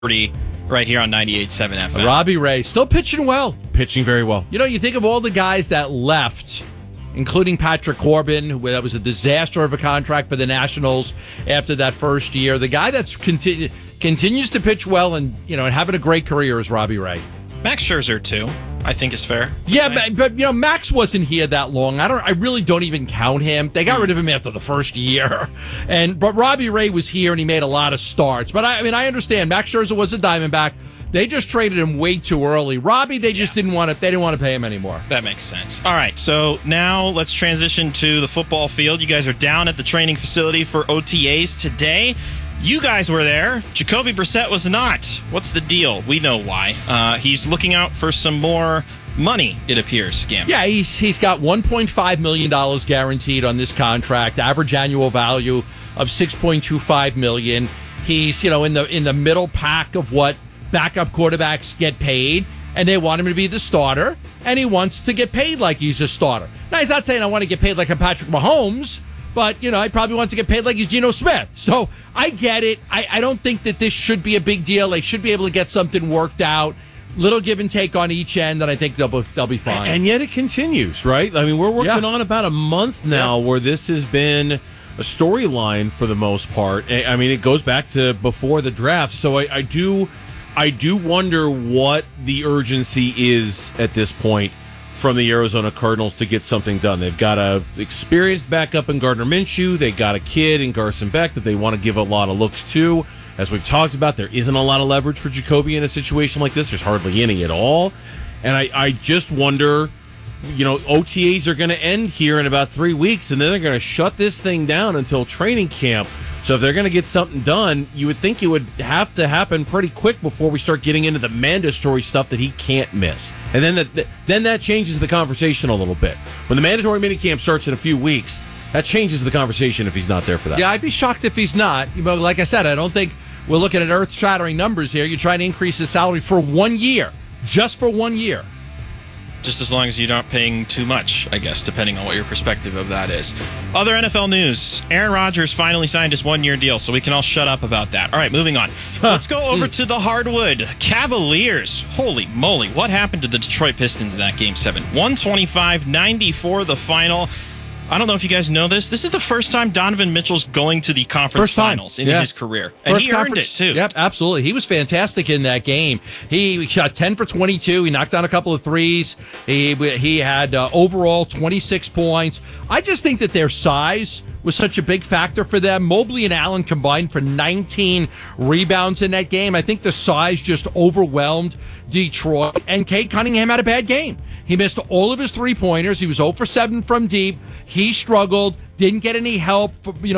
right here on 98.7 FM. Robbie Ray still pitching well. Pitching very well. You know, you think of all the guys that left, including Patrick Corbin, that was a disaster of a contract for the Nationals after that first year. The guy that's continues to pitch well and having a great career is Robbie Ray. Max Scherzer too, I think is fair. Yeah, but Max wasn't here that long. I really don't even count him. They got rid of him after the first year, but Robbie Ray was here and he made a lot of starts. But I understand Max Scherzer was a Diamondback. They just traded him way too early. Robbie, they just didn't want to. They didn't want to pay him anymore. That makes sense. All right, so now let's transition to the football field. You guys are down at the training facility for OTAs today. You guys were there. Jacoby Brissett was not. What's the deal? We know why. He's looking out for some more money, it appears, Gam. Yeah, he's got $1.5 million guaranteed on this contract, average annual value of $6.25 million. He's, in the middle pack of what backup quarterbacks get paid, and they want him to be the starter, and he wants to get paid like he's a starter. Now, he's not saying I want to get paid like a Patrick Mahomes, but, he probably wants to get paid like he's Geno Smith. So I get it. I don't think that this should be a big deal. They should be able to get something worked out. Little give and take on each end, and I think they'll be fine. And yet it continues, right? I mean, we're working on about a month now where this has been a storyline for the most part. I mean, it goes back to before the draft. So I do wonder what the urgency is at this point from the Arizona Cardinals to get something done. They've got a experienced backup in Gardner Minshew. They got a kid in Carson Beck that they want to give a lot of looks to. As we've talked about, there isn't a lot of leverage for Jacoby in a situation like this. There's hardly any at all. And I just wonder, OTAs are going to end here in about 3 weeks, and then they're going to shut this thing down until training camp. So if they're going to get something done, you would think it would have to happen pretty quick before we start getting into the mandatory stuff that he can't miss. And then that changes the conversation a little bit. When the mandatory minicamp starts in a few weeks, that changes the conversation if he's not there for that. Yeah, I'd be shocked if he's not. Like I said, I don't think we're looking at earth-shattering numbers here. You're trying to increase his salary for 1 year, just for 1 year. Just as long as you're not paying too much, I guess, depending on what your perspective of that is. Other NFL news. Aaron Rodgers finally signed his 1 year deal, so we can all shut up about that. All right, moving on. Let's go over to the hardwood. Cavaliers. Holy moly. What happened to the Detroit Pistons in that Game 7? 125-94 the final. I don't know if you guys know this. This is the first time Donovan Mitchell's going to the conference finals in his career. And he earned it, too. Yep, absolutely. He was fantastic in that game. He shot 10 for 22. He knocked down a couple of threes. He had overall 26 points. I just think that their size was such a big factor for them. Mobley and Allen combined for 19 rebounds in that game. I think the size just overwhelmed Detroit. And Cade Cunningham had a bad game. He missed all of his three-pointers. He was 0 for 7 from deep. He struggled, didn't get any help,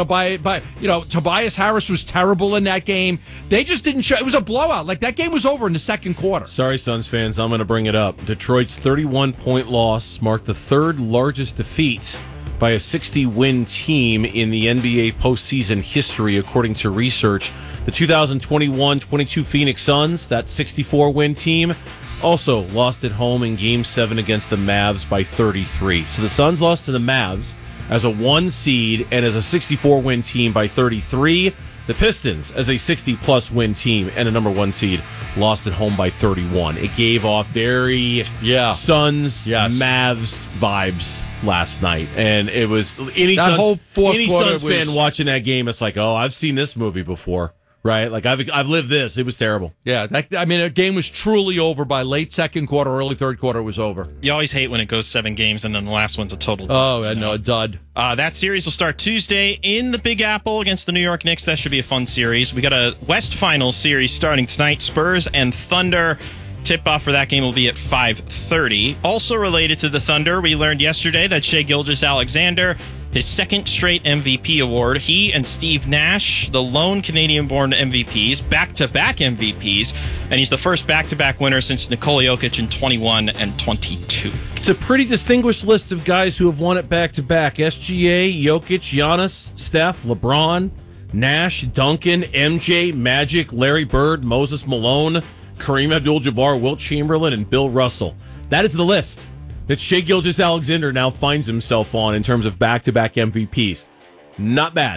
Tobias Harris was terrible in that game. They just didn't show. It was a blowout. Like, that game was over in the second quarter. Sorry, Suns fans, I'm going to bring it up. Detroit's 31-point loss marked the third largest defeat by a 60-win team in the NBA postseason history, according to research. The 2021-22 Phoenix Suns, that 64-win team, also lost at home in Game 7 against the Mavs by 33. So the Suns lost to the Mavs as a 1 seed and as a 64-win team by 33. The Pistons, as a 60-plus win team and a number 1 seed, lost at home by 31. It gave off very Suns, Mavs vibes last night. And it was any Suns fan watching that game, it's like, oh, I've seen this movie before. Right, like I've lived this. It was terrible. Yeah, the game was truly over by late second quarter, early third quarter. It was over. You always hate when it goes 7 games and then the last one's a total dud. Oh, no, a dud. That series will start Tuesday in the Big Apple against the New York Knicks. That should be a fun series. We got a West Finals series starting tonight. Spurs and Thunder. Tip-off for that game will be at 5:30. Also related to the Thunder, we learned yesterday that Shai Gilgeous-Alexander, his second straight MVP award. He and Steve Nash, the lone Canadian-born MVPs, back-to-back MVPs, and he's the first back-to-back winner since Nikola Jokic in 21 and 22. It's a pretty distinguished list of guys who have won it back-to-back. SGA, Jokic, Giannis, Steph, LeBron, Nash, Duncan, MJ, Magic, Larry Bird, Moses Malone, Kareem Abdul-Jabbar, Wilt Chamberlain, and Bill Russell. That is the list that Shai Gilgeous-Alexander now finds himself on in terms of back-to-back MVPs. Not bad.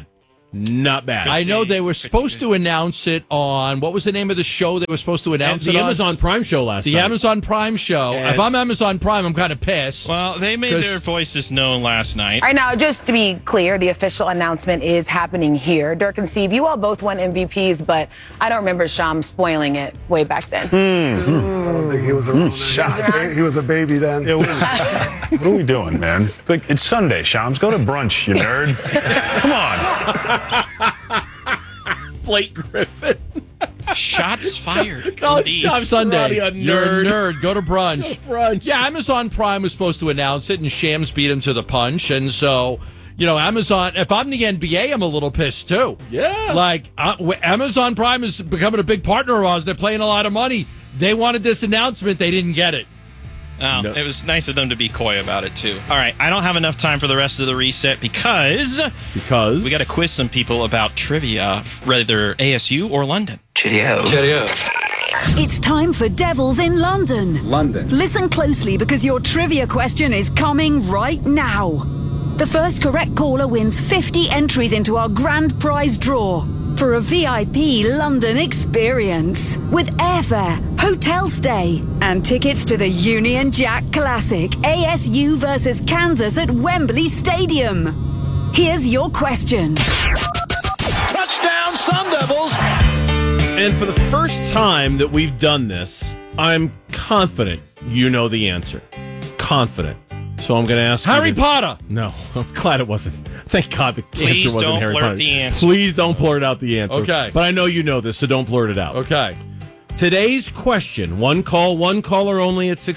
Not bad. I know they were supposed to announce it on, what was the name of the show they were supposed to announce it on? The Amazon Prime show last night. The Amazon Prime show. If I'm Amazon Prime, I'm kind of pissed. Well, they made their voices known last night. All right, now, just to be clear, the official announcement is happening here. Dirk and Steve, you all both won MVPs, but I don't remember Sham spoiling it way back then. I don't think he was around. He was a baby then. Yeah, what are we doing, man? Like, it's Sunday, Shams. Go to brunch, you nerd. Come on. Blake Griffin. Shots fired. Sunday. You're a nerd. Go to brunch. Brunch. Yeah, Amazon Prime was supposed to announce it, and Shams beat him to the punch. And so, Amazon, if I'm the NBA, I'm a little pissed too. Yeah. Like, Amazon Prime is becoming a big partner of ours. They're playing a lot of money. They wanted this announcement. They didn't get it. Oh, no. It was nice of them to be coy about it, too. All right, I don't have enough time for the rest of the reset because we got to quiz some people about trivia, whether ASU or London. Cheerio. It's time for Devils in London. Listen closely because your trivia question is coming right now. The first correct caller wins 50 entries into our grand prize draw for a VIP London experience with airfare, hotel stay, and tickets to the Union Jack Classic ASU versus Kansas at Wembley Stadium. Here's your question. Touchdown, Sun Devils! And for the first time that we've done this, I'm confident you know the answer. Confident. So I'm going to ask Harry Potter. No, I'm glad it wasn't. Thank God the answer Please wasn't don't Harry blurt Potter. the answer. Please don't blurt out the answer. Okay. But I know you know this, so don't blurt it out. Okay. Today's question, one caller only at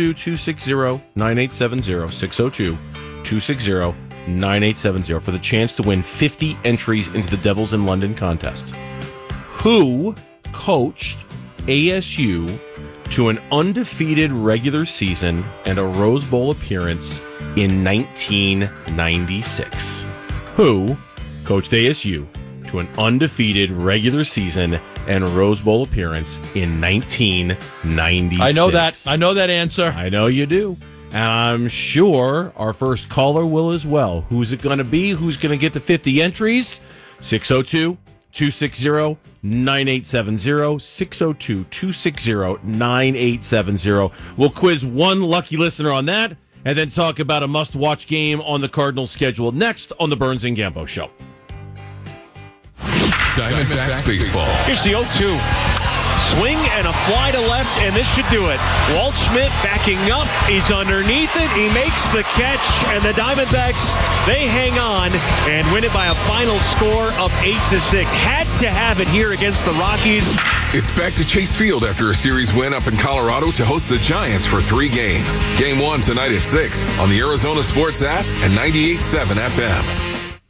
602-260-9870, 602-260-9870 for the chance to win 50 entries into the Devils in London contest. Who coached ASU to an undefeated regular season and a Rose Bowl appearance in 1996? Who coached ASU to an undefeated regular season and Rose Bowl appearance in 1996? I know that answer. I know you do. And I'm sure our first caller will as well. Who's it going to be? Who's going to get the 50 entries? 602-260-9870, 602-260-9870. We'll quiz one lucky listener on that and then talk about a must-watch game on the Cardinals schedule next on the Burns and Gambo Show. Diamondbacks baseball. Here's the 0-2. Swing and a fly to left, and this should do it. Walt Schmidt backing up. He's underneath it. He makes the catch, and the Diamondbacks, they hang on and win it by a final score of 8-6. Had to have it here against the Rockies. It's back to Chase Field after a series win up in Colorado to host the Giants for 3 games. Game 1 tonight at 6 on the Arizona Sports app and 98.7 FM.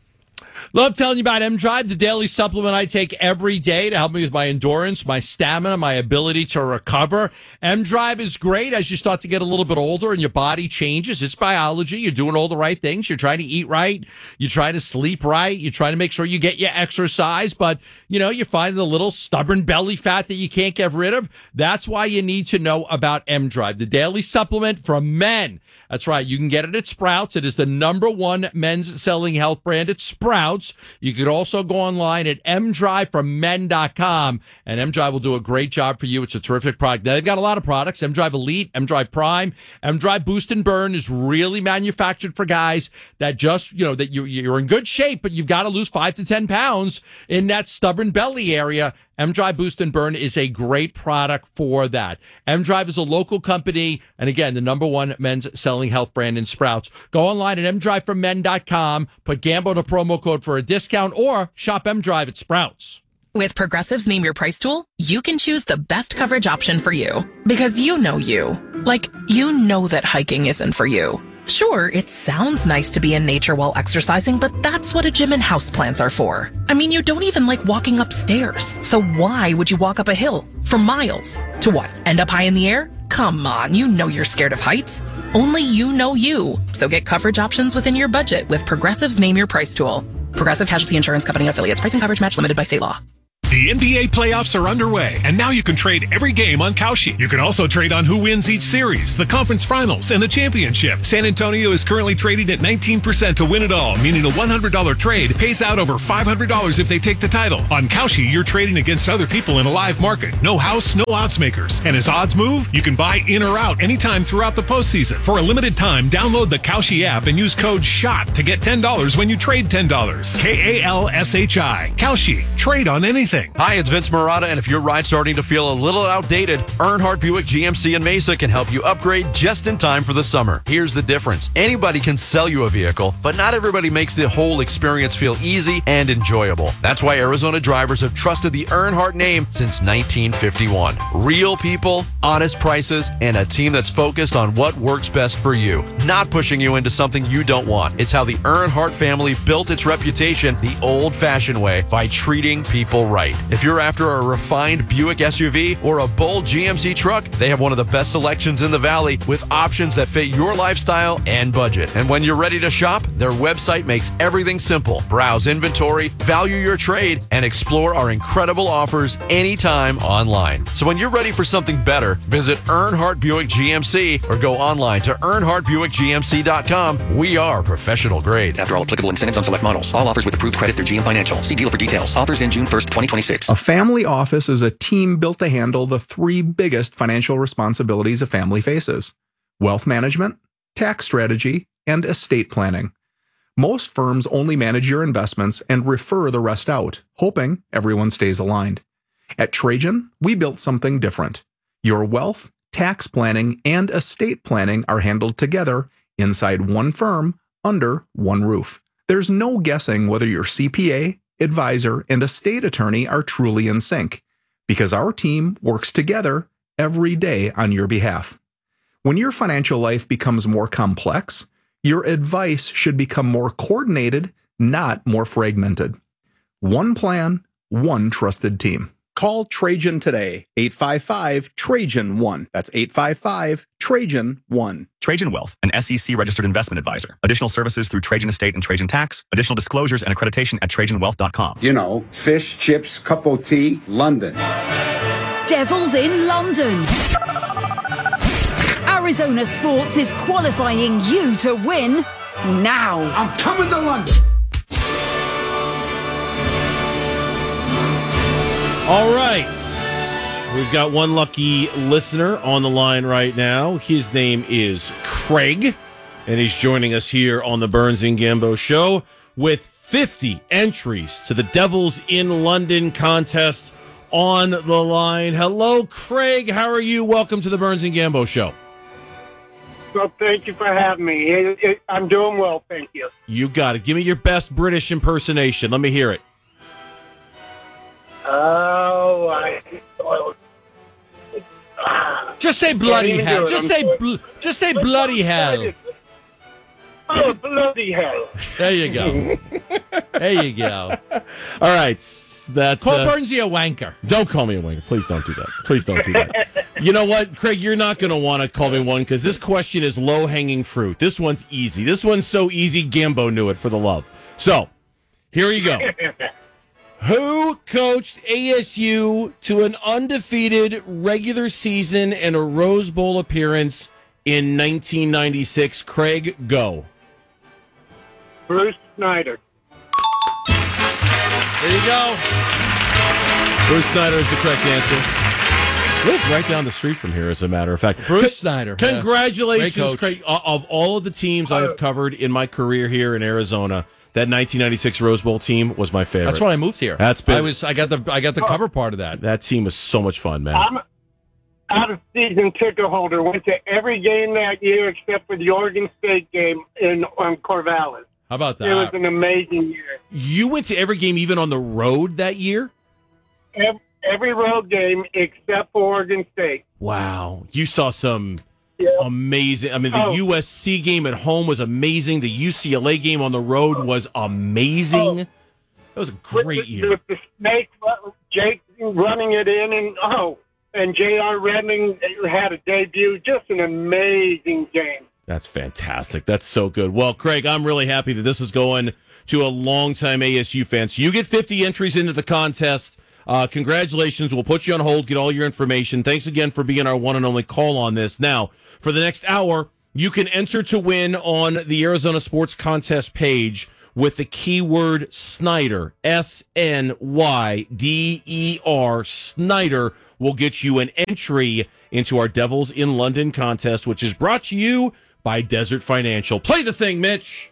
Love telling you about M-Drive, the daily supplement I take every day to help me with my endurance, my stamina, my ability to recover. M-Drive is great as you start to get a little bit older and your body changes. It's biology. You're doing all the right things. You're trying to eat right. You're trying to sleep right. You're trying to make sure you get your exercise. But, you find the little stubborn belly fat that you can't get rid of. That's why you need to know about M-Drive, the daily supplement for men. That's right. You can get it at Sprouts. It is the #1 men's selling health brand at Sprouts. You could also go online at mdriveformen.com, and M-Drive will do a great job for you. It's a terrific product. Now, they've got a lot of products. M-Drive Elite, M-Drive Prime, M-Drive Boost and Burn is really manufactured for guys that just, that you're in good shape, but you've got to lose 5 to 10 pounds in that stubborn belly area. M-Drive Boost and Burn is a great product for that. M-Drive is a local company, and again, the #1 men's selling health brand in Sprouts. Go online at mdriveformen.com, put Gambo in a promo code for a discount, or shop M-Drive at Sprouts. With Progressive's Name Your Price tool, you can choose the best coverage option for you. Because you know you. Like, you know that hiking isn't for you. Sure, it sounds nice to be in nature while exercising, but that's what a gym and houseplants are for. I mean, you don't even like walking upstairs. So why would you walk up a hill for miles? To what? End up high in the air? Come on, you know you're scared of heights. Only you know you. So get coverage options within your budget with Progressive's Name Your Price tool. Progressive Casualty Insurance Company and affiliates. Pricing coverage match limited by state law. The NBA playoffs are underway, and now you can trade every game on Kalshi. You can also trade on who wins each series, the conference finals, and the championship. San Antonio is currently trading at 19% to win it all, meaning a $100 trade pays out over $500 if they take the title. On Kalshi, you're trading against other people in a live market. No house, no odds makers. And as odds move, you can buy in or out anytime throughout the postseason. For a limited time, download the Kalshi app and use code SHOT to get $10 when you trade $10. KALSHI. Kalshi. Trade on anything. Hi, it's Vince Marotta, and if your ride's starting to feel a little outdated, Earnhardt Buick GMC in Mesa can help you upgrade just in time for the summer. Here's the difference. Anybody can sell you a vehicle, but not everybody makes the whole experience feel easy and enjoyable. That's why Arizona drivers have trusted the Earnhardt name since 1951. Real people, honest prices, and a team that's focused on what works best for you, not pushing you into something you don't want. It's how the Earnhardt family built its reputation the old-fashioned way, by treating people right. If you're after a refined Buick SUV or a bold GMC truck, they have one of the best selections in the Valley with options that fit your lifestyle and budget. And when you're ready to shop, their website makes everything simple. Browse inventory, value your trade, and explore our incredible offers anytime online. So when you're ready for something better, visit Earnhardt Buick GMC or go online to EarnhardtBuickGMC.com. We are professional grade. After all applicable incentives on select models. All offers with approved credit through GM Financial. See dealer for details. Offers in June 1st, 2026. A family office is a team built to handle the three biggest financial responsibilities a family faces: wealth management, tax strategy, and estate planning. Most firms only manage your investments and refer the rest out, hoping everyone stays aligned. At Trajan, we built something different. Your wealth, tax planning, and estate planning are handled together inside one firm, under one roof. There's no guessing whether your CPA, advisor, and estate attorney are truly in sync, because our team works together every day on your behalf. When your financial life becomes more complex, your advice should become more coordinated, not more fragmented. One plan, one trusted team. Call Trajan today, 855-TRAJAN-1. That's 855-TRAJAN-1. Trajan Wealth, an SEC-registered investment advisor. Additional services through Trajan Estate and Trajan Tax. Additional disclosures and accreditation at TrajanWealth.com. You know, fish, chips, cup of tea, London. Devils in London. Arizona Sports is qualifying you to win now. I'm coming to London. All right. We've got one lucky listener on the line right now. His name is Craig, and he's joining us here on the Burns and Gambo Show with 50 entries to the Devils in London contest on the line. Hello, Craig. How are you? Welcome to the Burns and Gambo Show. Well, thank you for having me. I'm doing well, thank you. You got it. Give me your best British impersonation. Let me hear it. Just say bloody hell. Just say bloody hell. Oh, bloody hell. There you go. There you go. All right. That's call Burnsy a wanker. Don't call me a wanker. Please don't do that. Please don't do that. You know what, Craig? You're not going to want to call me one because this question is low-hanging fruit. This one's easy. This one's so easy, Gambo knew it for the love. So, here you go. Who coached ASU to an undefeated regular season and a Rose Bowl appearance in 1996? Craig, go. Bruce Snyder. There you go. Bruce Snyder is the correct answer. Live right down the street from here, as a matter of fact. Bruce Snyder. Congratulations, Craig. Of all of the teams I have covered in my career here in Arizona, that 1996 Rose Bowl team was my favorite. That's when I moved here. I got the cover part of that. That team was so much fun, man. I'm out of season ticket holder. Went to every game that year except for the Oregon State game on Corvallis. How about that? It was an amazing year. You went to every game, even on the road that year? Every road game except for Oregon State. Wow. You saw some amazing. I mean, the USC game at home was amazing. The UCLA game on the road was amazing. That was a great year. With the snake, Jake running it in, and J.R. Redmond had a debut. Just an amazing game. That's fantastic. That's so good. Well, Craig, I'm really happy that this is going to a longtime ASU fan. So you get 50 entries into the contest. Congratulations. We'll put you on hold, get all your information. Thanks again for being our one and only call on this. Now, for the next hour, you can enter to win on the Arizona Sports Contest page with the keyword Snyder, SNYDER. Snyder will get you an entry into our Devils in London contest, which is brought to you by Desert Financial. Play the thing, Mitch.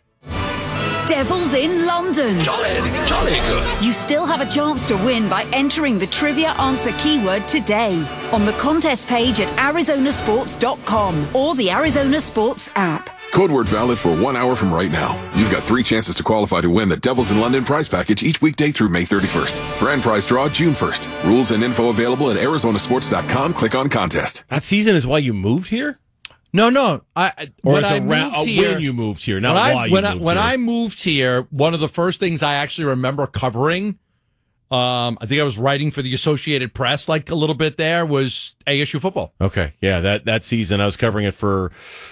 Devils in London. Jolly good. You still have a chance to win by entering the trivia answer keyword today on the contest page at arizonasports.com or the Arizona Sports app. Code word valid for 1 hour from right now. You've got 3 chances to qualify to win the Devils in London prize package each weekday through May 31st. Grand prize draw June 1st. Rules and info available at arizonasports.com. Click on contest. That season is why you moved here? No. When you moved here, not why you moved here. When I moved here, one of the first things I actually remember covering, I think I was writing for the Associated Press like a little bit there, was ASU football. Okay, yeah, that season I was covering it for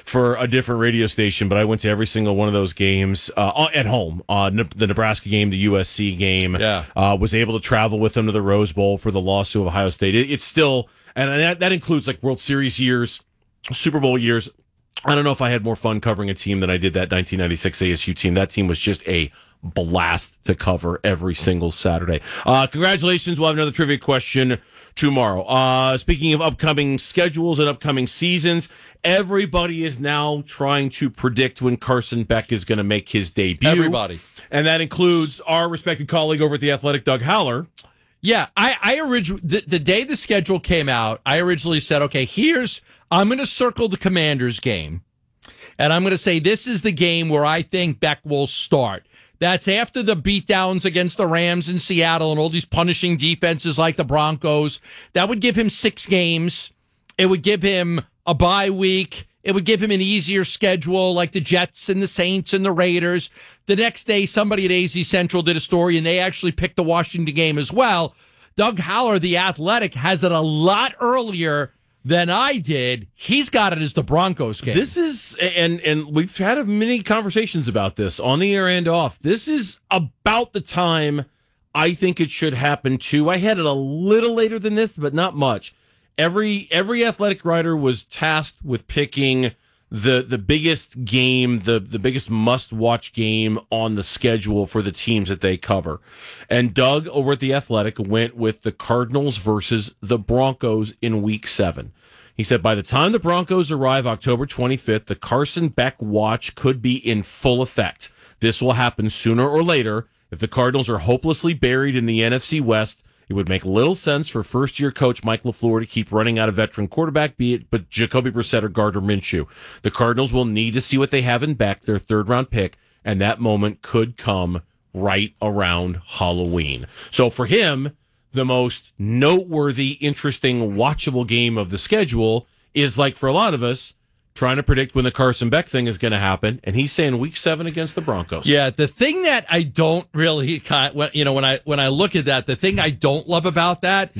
a different radio station, but I went to every single one of those games at home. The Nebraska game, the USC game. Yeah. Was able to travel with them to the Rose Bowl for the loss to Ohio State. It's still, and that includes like World Series years, Super Bowl years. I don't know if I had more fun covering a team than I did that 1996 ASU team. That team was just a blast to cover every single Saturday. Congratulations. We'll have another trivia question tomorrow. Speaking of upcoming schedules and upcoming seasons, everybody is now trying to predict when Carson Beck is going to make his debut. Everybody. And that includes our respected colleague over at The Athletic, Doug Howler. Yeah, I originally, the day the schedule came out, I originally said, okay, I'm going to circle the Commanders game, and I'm going to say this is the game where I think Beck will start. That's after the beatdowns against the Rams in Seattle and all these punishing defenses like the Broncos. That would give him 6 games. It would give him a bye week. It would give him an easier schedule like the Jets and the Saints and the Raiders. The next day, somebody at AZ Central did a story, and they actually picked the Washington game as well. Doug Howler, The Athletic, has it a lot earlier than I did. He's got it as the Broncos game. This is, and we've had many conversations about this on the air and off. This is about the time I think it should happen too. I had it a little later than this, but not much. Every Athletic writer was tasked with picking the biggest game, the biggest must-watch game on the schedule for the teams that they cover. And Doug over at The Athletic went with the Cardinals versus the Broncos in Week 7. He said by the time the Broncos arrive October 25th, the Carson Beck watch could be in full effect. This will happen sooner or later. If the Cardinals are hopelessly buried in the NFC West, it would make little sense for first-year coach Mike LaFleur to keep running out a veteran quarterback, but Jacoby Brissett or Gardner Minshew. The Cardinals will need to see what they have in Beck, their third-round pick, and that moment could come right around Halloween. So for him, the most noteworthy, interesting, watchable game of the schedule is, like for a lot of us, trying to predict when the Carson Beck thing is going to happen, and he's saying Week 7 against the Broncos. Yeah, the thing that I don't really, when I look at that, the thing I don't love about that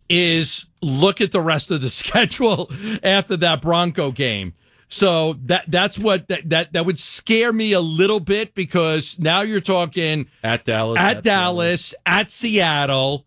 is look at the rest of the schedule after that Bronco game. So that's what that would scare me a little bit, because now you're talking at Dallas, at Seattle,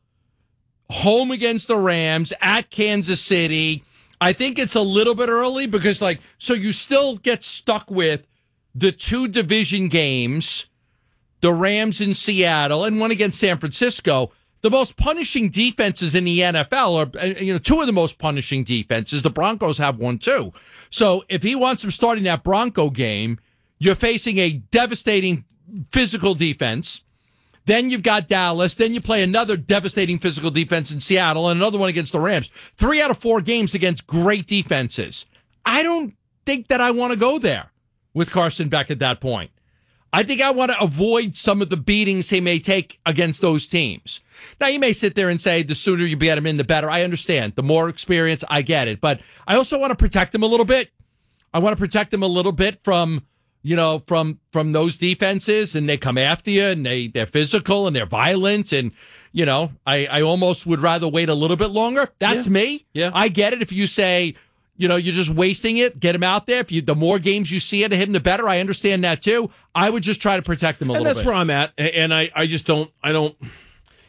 home against the Rams, at Kansas City. I think it's a little bit early because, so you still get stuck with the 2 division games, the Rams in Seattle and one against San Francisco. The most punishing defenses in the NFL are, 2 of the most punishing defenses. The Broncos have one too. So if he wants them starting that Bronco game, you're facing a devastating physical defense. Then you've got Dallas. Then you play another devastating physical defense in Seattle and another one against the Rams. 3 out of 4 games against great defenses. I don't think that I want to go there with Carson Beck at that point. I think I want to avoid some of the beatings he may take against those teams. Now, you may sit there and say the sooner you get him in, the better. I understand. The more experience, I get it. But I also want to protect him a little bit. I want to protect him a little bit from those defenses, and they come after you, and they're physical and they're violent, and I almost would rather wait a little bit longer. That's me. Yeah, I get it. If you say, you're just wasting it, get him out there. The more games you see out of him, the better. I understand that too. I would just try to protect him a little bit. And that's where I'm at, and I just don't.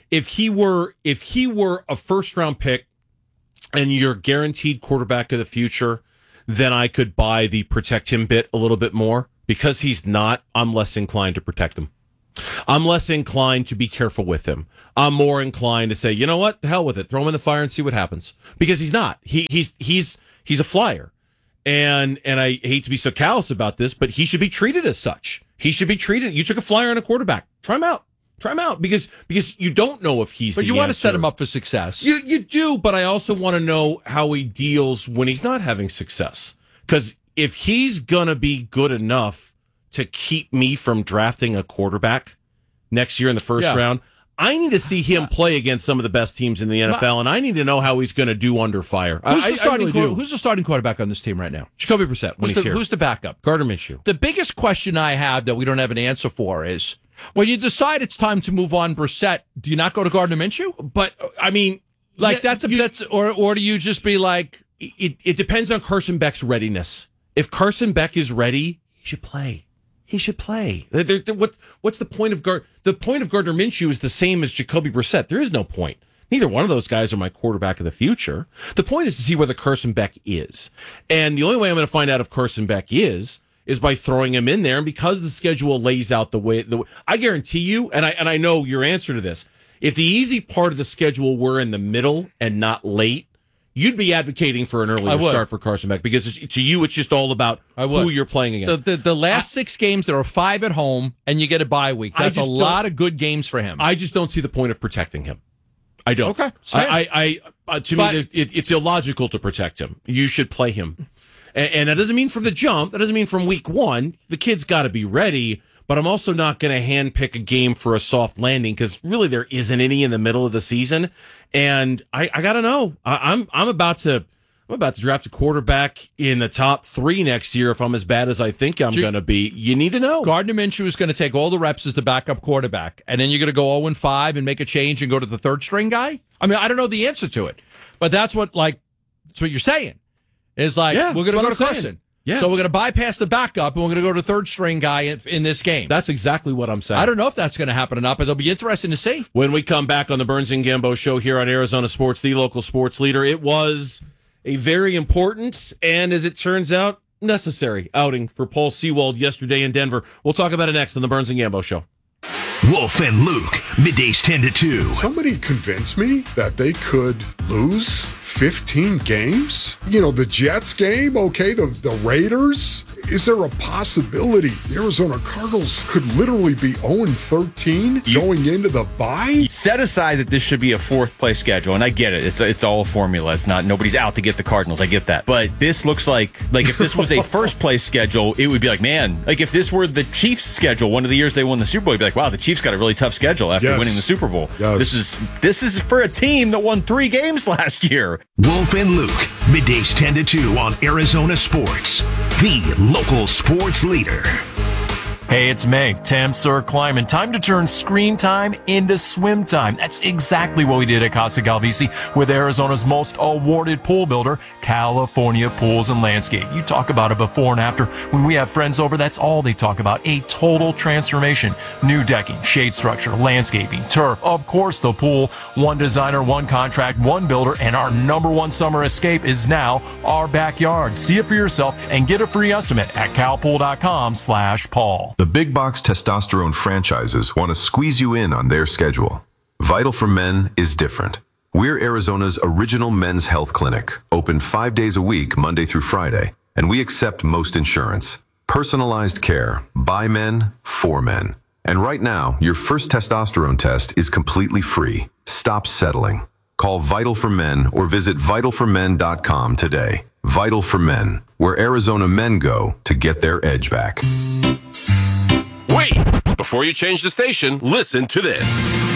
if he were a first-round pick and you're guaranteed quarterback of the future, then I could buy the protect him bit a little bit more. Because he's not, I'm less inclined to protect him. I'm less inclined to be careful with him. I'm more inclined to say, you know what, the hell with it, throw him in the fire and see what happens. Because he's not. He's a flyer, and I hate to be so callous about this, but he should be treated as such. He should be treated. You took a flyer on a quarterback. Try him out because you don't know if he's. But the you want to answer. set him up for success. You do, but I also want to know how he deals when he's not having success. Because if he's gonna be good enough to keep me from drafting a quarterback next year in the first round, I need to see him play against some of the best teams in the NFL, and I need to know how he's going to do under fire. Who's the starting quarterback on this team right now? Jacoby Brissett. Who's the backup? Gardner Minshew. The biggest question I have that we don't have an answer for is, when you decide it's time to move on Brissett, do you not go to Gardner Minshew? But I mean, like or do you just be like, it depends on Carson Beck's readiness. If Carson Beck is ready, he should play. He should play. What's the point of the point of Gardner Minshew is the same as Jacoby Brissett. There is no point. Neither one of those guys are my quarterback of the future. The point is to see whether Carson Beck is. And the only way I'm going to find out if Carson Beck is by throwing him in there. And because the schedule lays out the way I guarantee you, and I know your answer to this, if the easy part of the schedule were in the middle and not late, you'd be advocating for an earlier start for Carson Beck because to you, it's just all about who you're playing against. The last 6 games, there are 5 at home, and you get a bye week. That's a lot of good games for him. I just don't see the point of protecting him. I don't. Okay. Me, it's illogical to protect him. You should play him. And that doesn't mean from the jump. That doesn't mean from week 1. The kid's got to be ready. But I'm also not going to handpick a game for a soft landing because really there isn't any in the middle of the season. And I got to know. I'm about to draft a quarterback in the top 3 next year if I'm as bad as I think I'm going to be. You need to know. Gardner Minshew is going to take all the reps as the backup quarterback, and then you're going to go 0-5 and make a change and go to the third string guy? I mean, I don't know the answer to it, but that's what you're saying. Is like, we're going to go to Carson. Yeah. So we're going to bypass the backup, and we're going to go to third string guy in this game. That's exactly what I'm saying. I don't know if that's going to happen or not, but it'll be interesting to see. When we come back on the Burns and Gambo show here on Arizona Sports, the local sports leader, it was a very important and, as it turns out, necessary outing for Paul Sewald yesterday in Denver. We'll talk about it next on the Burns and Gambo show. Wolf and Luke, middays 10 to 2. Somebody convinced me that they could lose 15 games? You know, the Jets game, okay, the Raiders. Is there a possibility the Arizona Cardinals could literally be 0-13 going into the bye? Set aside that this should be a 4th place schedule, and I get it. It's all a formula. It's not, nobody's out to get the Cardinals. I get that. But this looks like if this was a 1st place schedule, it would be like, man, like if this were the Chiefs schedule, one of the years they won the Super Bowl, you'd be like, wow, the Chiefs got a really tough schedule after winning the Super Bowl. Yes. This is for a team that won 3 games last year. Wolf and Luke, middays 10 to 2 on Arizona Sports, the local sports leader. Hey, it's May. Tam Sir climbing. Time to turn screen time into swim time. That's exactly what we did at Casa Galvisi with Arizona's most awarded pool builder, California Pools and Landscape. You talk about a before and after. When we have friends over, that's all they talk about. A total transformation. New decking, shade structure, landscaping, turf, of course the pool. One designer, one contract, one builder, and our #1 summer escape is now our backyard. See it for yourself and get a free estimate at calpool.com/Paul. The big box testosterone franchises want to squeeze you in on their schedule. Vital for Men is different. We're Arizona's original men's health clinic, open 5 days a week, Monday through Friday, and we accept most insurance. Personalized care, by men, for men. And right now, your first testosterone test is completely free. Stop settling. Call Vital for Men or visit vitalformen.com today. Vital for Men, where Arizona men go to get their edge back. Wait! Before you change the station, listen to this.